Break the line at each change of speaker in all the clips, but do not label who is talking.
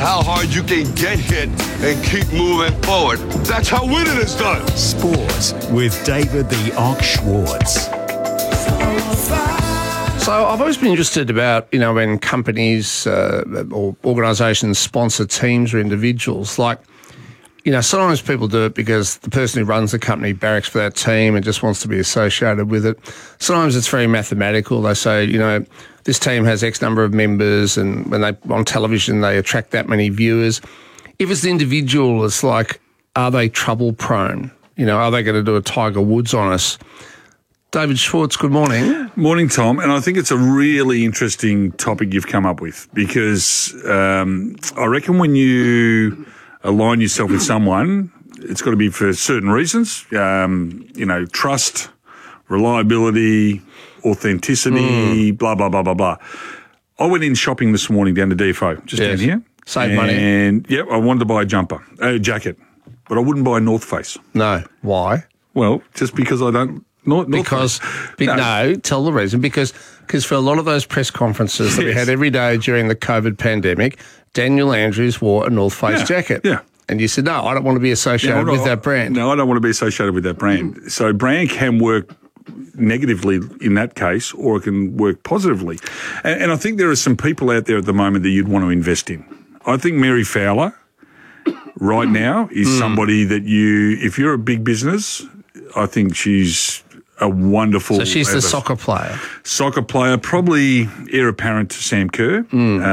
How hard you can get hit and keep moving forward. That's how winning is done.
Sports with David the Ox Schwartz.
So I've always been interested about, when companies or organisations sponsor teams or individuals. Like, sometimes people do it because the person who runs the company barracks for that team and just wants to be associated with it. Sometimes it's very mathematical. They say, this team has X number of members, and when they on television they attract that many viewers. If it's the individual, it's like, are they trouble prone? Are they going to do a Tiger Woods on us? David Schwartz, good morning.
Morning, Tom. And I think it's a really interesting topic you've come up with because I reckon when you align yourself with someone, it's got to be for certain reasons, trust, reliability, authenticity, blah, blah, blah, blah, blah. I went in shopping this morning down to DFO, just down here.
Save money.
And, I wanted to buy a jacket, but I wouldn't buy a North Face.
No. Why?
Well, just because I don't... No,
tell the reason. Because for a lot of those press conferences that we had every day during the COVID pandemic, Daniel Andrews wore a North Face jacket.
Yeah.
And you said, no, I don't want to be associated with that brand.
No, I don't want to be associated with that brand. So brand can work negatively in that case, or it can work positively. And I think there are some people out there at the moment that you'd want to invest in. I think Mary Fowler right now is somebody that if you're a big business, I think she's a wonderful...
So she's the soccer player.
Soccer player, probably heir apparent to Sam Kerr.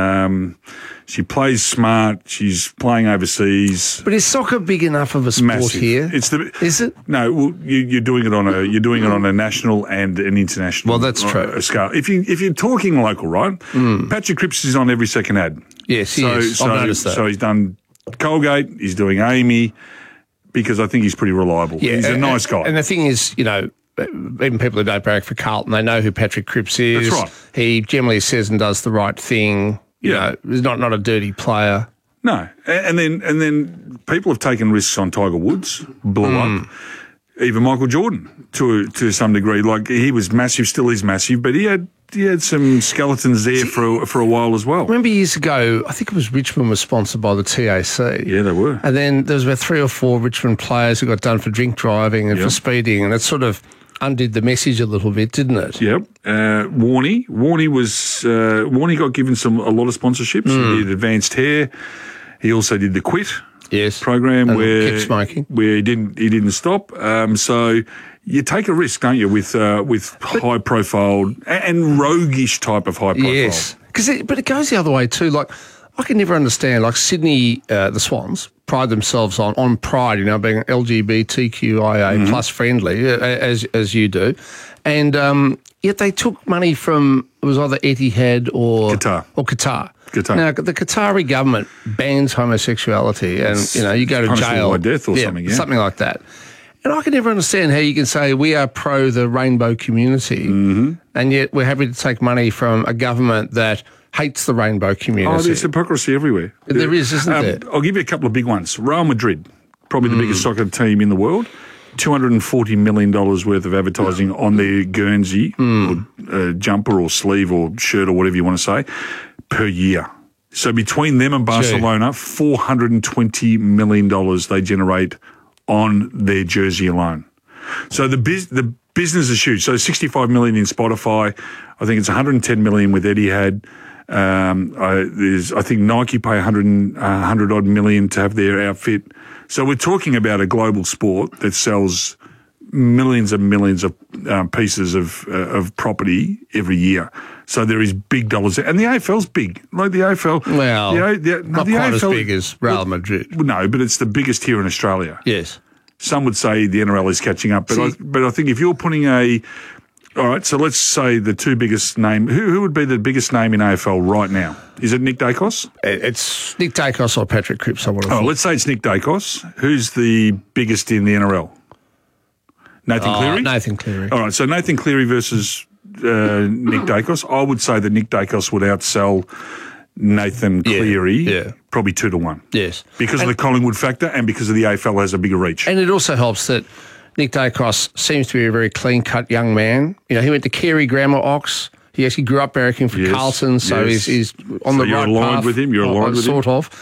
She plays smart. She's playing overseas.
But is soccer big enough of a sport
Massive.
here? Is it?
No. Well, you're doing it on a national and an international.
Well, that's true.
Scale. If you're talking local, right? Patrick Cripps is on every second ad.
Yes, he is. I've noticed that.
So he's done Colgate. He's doing Amy because I think he's pretty reliable. Yeah, he's a nice guy.
And the thing is, even people who don't barrack for Carlton, they know who Patrick Cripps is.
That's right.
He generally says and does the right thing. He's not a dirty player.
No, and then people have taken risks on Tiger Woods, blew up. Even Michael Jordan to some degree. Like, he was massive, still is massive, but he had some skeletons there for a while as well.
Remember years ago, I think it was Richmond was sponsored by the TAC.
Yeah, they were.
And then there was about 3 or 4 Richmond players who got done for drink driving and for speeding, and it sort of undid the message a little bit, didn't it?
Yep. Warnie got given a lot of sponsorships. He did Advanced Hair. He also did the Quit program
and
where
kept smoking,
where he didn't stop. So you take a risk, don't you, with high profile and roguish type of high profile.
Yes, but it goes the other way too. Like, I can never understand, like Sydney, the Swans pride themselves on pride, being LGBTQIA plus friendly, as you do. And yet they took money from, it was either Etihad or Qatar. Now, the Qatari government bans homosexuality and, you go to jail.
By death or something,
something like that. And I can never understand how you can say we are pro the rainbow community and yet we're happy to take money from a government that hates the rainbow community.
Oh, there's hypocrisy everywhere.
There is, isn't there?
I'll give you a couple of big ones. Real Madrid, probably the biggest soccer team in the world. $240 million worth of advertising on their Guernsey or jumper or sleeve or shirt or whatever you want to say per year. So between them and Barcelona, $420 million they generate on their jersey alone. So the business is huge. So $65 million in Spotify. I think it's $110 million with Etihad. I think Nike pay $100 odd million to have their outfit. So we're talking about a global sport that sells millions and millions of pieces of property every year. So there is big dollars, and the AFL's big. Like the AFL,
well, not
the
quite
AFL,
as big as Real Madrid.
No, but it's the biggest here in Australia.
Yes.
Some would say the NRL is catching up, but I think if you're putting all right, so let's say the two biggest name. Who would be the biggest name in AFL right now? Is it Nick Dacos?
It's Nick Dacos or Patrick Cripps, I would have thought.
Let's say it's Nick Dacos. Who's the biggest in the NRL? Nathan Cleary?
Nathan Cleary.
All right, so Nathan Cleary versus Nick Dacos. I would say that Nick Dacos would outsell Nathan Cleary probably 2-1.
Yes.
Because of the Collingwood factor and because of the AFL has a bigger reach.
And it also helps that Nick Dacos seems to be a very clean-cut young man. He went to Carey Grammar Ox. He actually grew up barracking for Carlton, so he's on the right path.
You're aligned with him? You're aligned with him?
Sort of.